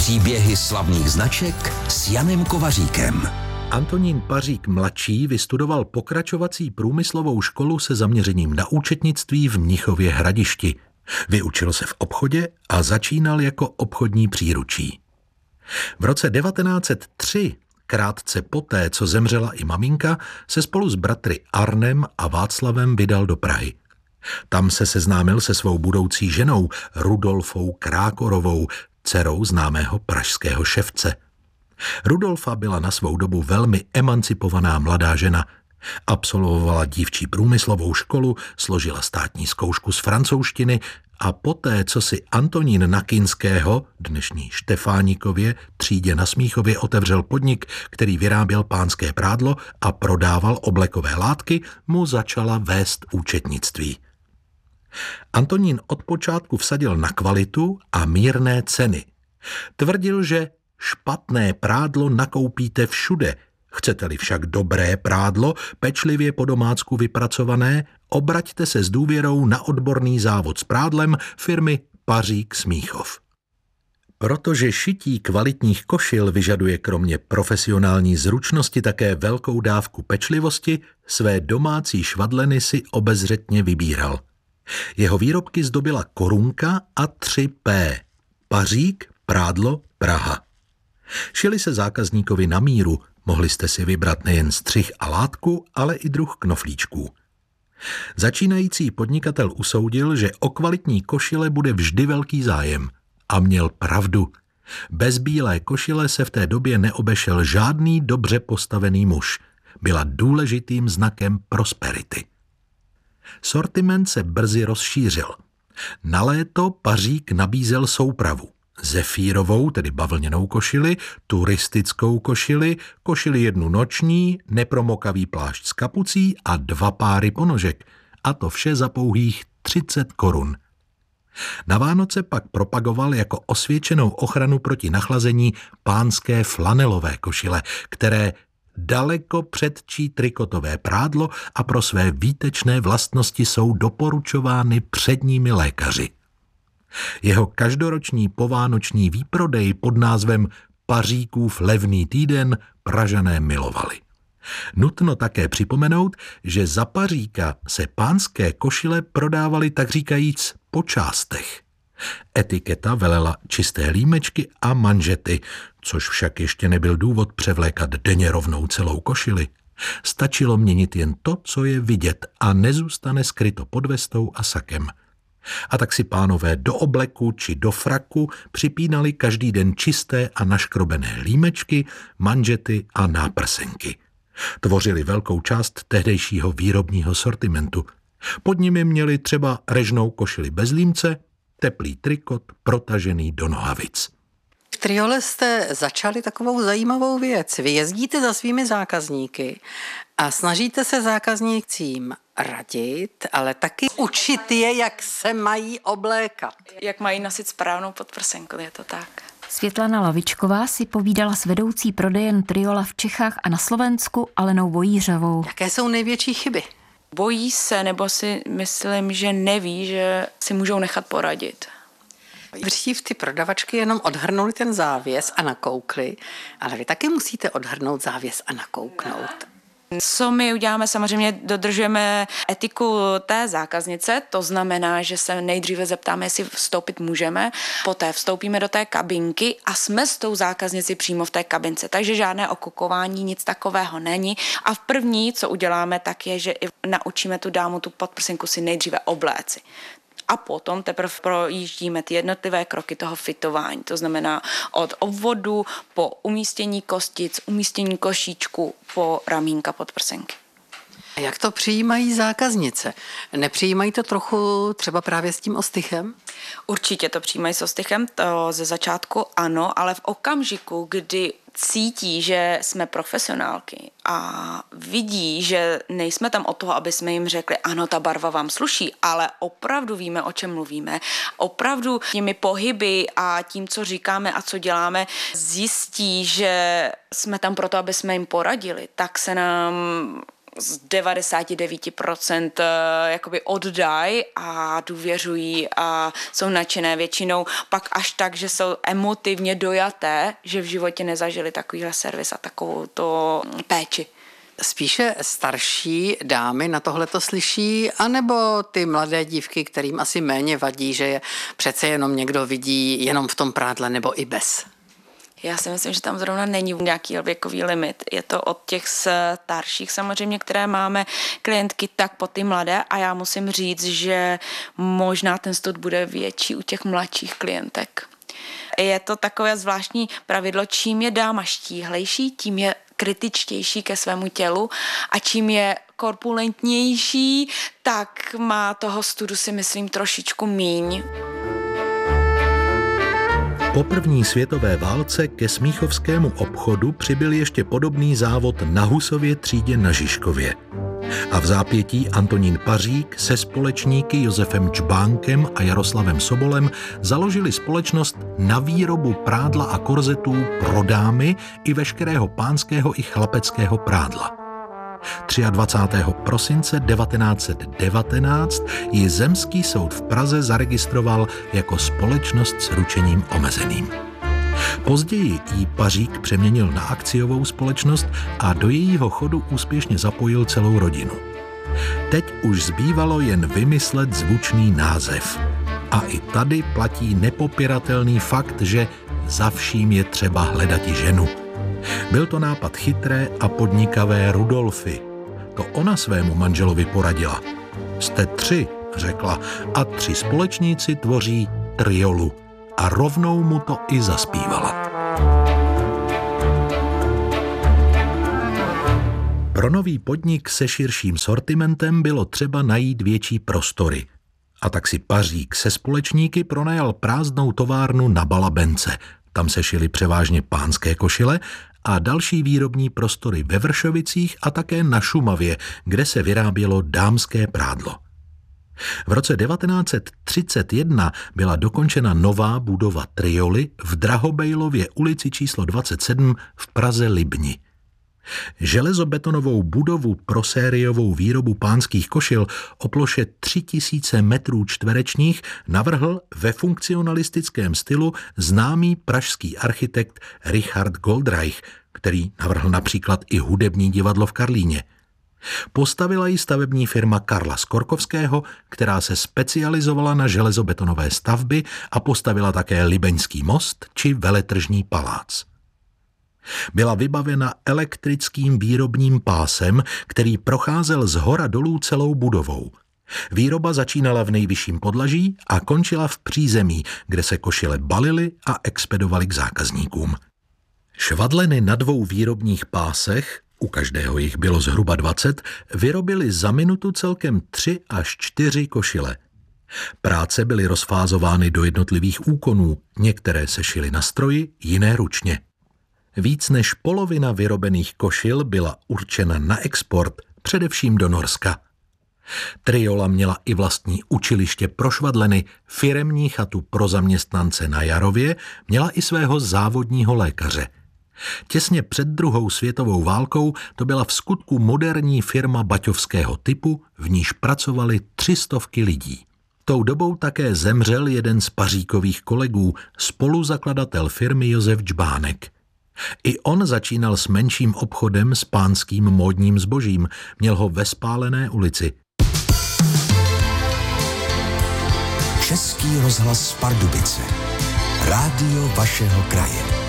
Příběhy slavných značek s Janem Kovaříkem. Antonín Pařík mladší vystudoval pokračovací průmyslovou školu se zaměřením na účetnictví v Mnichově Hradišti. Vyučil se v obchodě a začínal jako obchodní příručí. V roce 1903, krátce poté, co zemřela i maminka, se spolu s bratry Arnem a Václavem vydal do Prahy. Tam se seznámil se svou budoucí ženou Rudolfou Krákorovou, dcerou známého pražského ševce. Rudolfa byla na svou dobu velmi emancipovaná mladá žena. Absolvovala dívčí průmyslovou školu, složila státní zkoušku z francouzštiny a poté, co si Antonín na Kinského, dnešní Štefánikově, třídě na Smíchově otevřel podnik, který vyráběl pánské prádlo a prodával oblekové látky, mu začala vést účetnictví. Antonín od počátku vsadil na kvalitu a mírné ceny. Tvrdil, že špatné prádlo nakoupíte všude. Chcete-li však dobré prádlo, pečlivě po domácku vypracované, obraťte se s důvěrou na odborný závod s prádlem firmy Pařík Smíchov. Protože šití kvalitních košil vyžaduje kromě profesionální zručnosti také velkou dávku pečlivosti, své domácí švadleny si obezřetně vybíral. Jeho výrobky zdobila korunka a 3P. Pařík, prádlo, Praha. Šili se zákazníkovi na míru, mohli jste si vybrat nejen střih a látku, ale i druh knoflíčků. Začínající podnikatel usoudil, že o kvalitní košile bude vždy velký zájem. A měl pravdu. Bez bílé košile se v té době neobešel žádný dobře postavený muž. Byla důležitým znakem prosperity. Sortiment se brzy rozšířil. Na léto Pařík nabízel soupravu. Zefírovou, tedy bavlněnou košili, turistickou košili, košili jednu noční, nepromokavý plášť s kapucí a 2 páry ponožek. A to vše za pouhých 30 korun. Na Vánoce pak propagoval jako osvědčenou ochranu proti nachlazení pánské flanelové košile, které daleko předčí trikotové prádlo a pro své výtečné vlastnosti jsou doporučovány předními lékaři. Jeho každoroční povánoční výprodej pod názvem Paříkův levný týden Pražané milovali. Nutno také připomenout, že za Paříka se pánské košile prodávaly takříkajíc po částech. Etiketa velela čisté límečky a manžety, což však ještě nebyl důvod převlékat denně rovnou celou košili. Stačilo měnit jen to, co je vidět a nezůstane skryto pod vestou a sakem. A tak si pánové do obleku či do fraku připínali každý den čisté a naškrobené límečky, manžety a náprsenky. Tvořili velkou část tehdejšího výrobního sortimentu. Pod nimi měli třeba režnou košili bez límce, teplý trikot protažený do nohavic. V Triole jste začali takovou zajímavou věc. Vy jezdíte za svými zákazníky a snažíte se zákazníkům radit, ale taky učit je, jak se mají oblékat. Jak mají nosit správnou podprsenku, je to tak. Světlana Lavičková si povídala s vedoucí prodejen Triola v Čechách a na Slovensku Alenou Vojířovou. Jaké jsou největší chyby? Bojí se, nebo si myslím, že neví, že si můžou nechat poradit. Dřív ty prodavačky jenom odhrnuli ten závěs a nakoukli, ale vy taky musíte odhrnout závěs a nakouknout. Co my uděláme, samozřejmě dodržujeme etiku té zákaznice, to znamená, že se nejdříve zeptáme, jestli vstoupit můžeme, poté vstoupíme do té kabinky a jsme s tou zákaznici přímo v té kabince, takže žádné okokování, nic takového není a v první, co uděláme, tak je, že i naučíme tu dámu tu podprsenku si nejdříve obléci. A potom teprve projíždíme ty jednotlivé kroky toho fitování. To znamená od obvodu po umístění kostic, umístění košíčku po ramínka podprsenky. A jak to přijímají zákaznice? Nepřijímají to trochu třeba právě s tím ostychem? Určitě to přijímají s ostychem, to ze začátku ano, ale v okamžiku, kdy cítí, že jsme profesionálky a vidí, že nejsme tam od toho, aby jsme jim řekli, ano, ta barva vám sluší, ale opravdu víme, o čem mluvíme. Opravdu těmi pohyby a tím, co říkáme a co děláme, zjistí, že jsme tam proto, aby jsme jim poradili, tak se nám z 99% jakoby oddají a důvěřují a jsou nadšené většinou pak až tak, že jsou emotivně dojaté, že v životě nezažili takovýhle servis a takovou to péči. Spíše starší dámy na tohle to slyší, anebo ty mladé dívky, kterým asi méně vadí, že je přece jenom někdo vidí jenom v tom prádle nebo i bez? Já si myslím, že tam zrovna není nějaký věkový limit. Je to od těch starších samozřejmě, které máme klientky, tak po ty mladé a já musím říct, že možná ten stud bude větší u těch mladších klientek. Je to takové zvláštní pravidlo, čím je dáma štíhlejší, tím je kritičtější ke svému tělu a čím je korpulentnější, tak má toho studu si myslím trošičku míň. Po první světové válce ke smíchovskému obchodu přibyl ještě podobný závod na Husově třídě na Žižkově. A v zápětí Antonín Pařík se společníky Josefem Džbánkem a Jaroslavem Sobolem založili společnost na výrobu prádla a korzetů pro dámy i veškerého pánského i chlapeckého prádla. 23. prosince 1919 ji Zemský soud v Praze zaregistroval jako společnost s ručením omezeným. Později ji Pařík přeměnil na akciovou společnost a do jejího chodu úspěšně zapojil celou rodinu. Teď už zbývalo jen vymyslet zvučný název. A i tady platí nepopiratelný fakt, že za vším je třeba hledat i ženu. Byl to nápad chytré a podnikavé Rudolfy. To ona svému manželovi poradila. Jste 3, řekla, a 3 společníci tvoří triolu. A rovnou mu to i zaspívala. Pro nový podnik se širším sortimentem bylo třeba najít větší prostory. A tak si Pařík se společníky pronajal prázdnou továrnu na Balabence. Tam se šily převážně pánské košile a další výrobní prostory ve Vršovicích a také na Šumavě, kde se vyrábělo dámské prádlo. V roce 1931 byla dokončena nová budova Trioly v Drahobejlově ulici číslo 27 v Praze-Libni. Železobetonovou budovu pro sériovou výrobu pánských košil o ploše 3000 metrů čtverečních navrhl ve funkcionalistickém stylu známý pražský architekt Richard Goldreich, který navrhl například i hudební divadlo v Karlíně. Postavila ji stavební firma Karla Skorkovského, která se specializovala na železobetonové stavby a postavila také Libeňský most či Veletržní palác. Byla vybavena elektrickým výrobním pásem, který procházel zhora dolů celou budovou. Výroba začínala v nejvyšším podlaží a končila v přízemí, kde se košile balily a expedovaly k zákazníkům. Švadleny na 2 výrobních pásech, u každého jich bylo zhruba 20, vyrobili za minutu celkem 3 až 4 košile. Práce byly rozfázovány do jednotlivých úkonů, některé se šily na stroji, jiné ručně. Víc než polovina vyrobených košil byla určena na export, především do Norska. Triola měla i vlastní učiliště pro švadleny, firemní chatu pro zaměstnance na Jarově, měla i svého závodního lékaře. Těsně před 2. světovou válkou to byla vskutku moderní firma baťovského typu, v níž pracovali 300 lidí. Tou dobou také zemřel jeden z Paříkových kolegů, spoluzakladatel firmy Josef Džbánek. I on začínal s menším obchodem s pánským módním zbožím, měl ho ve Spálené ulici. Český rozhlas Pardubice. Rádio vašeho kraje.